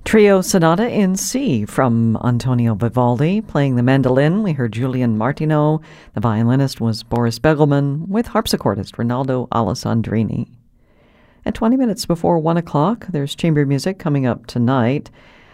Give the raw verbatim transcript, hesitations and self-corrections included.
Trio Sonata in C from Antonio Vivaldi. Playing the mandolin, we heard Julian Martineau. The violinist was Boris Begelman, with harpsichordist Ronaldo Alessandrini. At twenty minutes before one o'clock, there's chamber music coming up tonight.